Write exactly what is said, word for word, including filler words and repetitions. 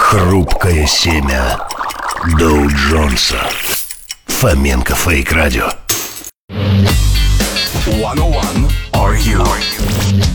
Хрупкое семя Доу Джонса. Фоменко Фейк Радио. сто один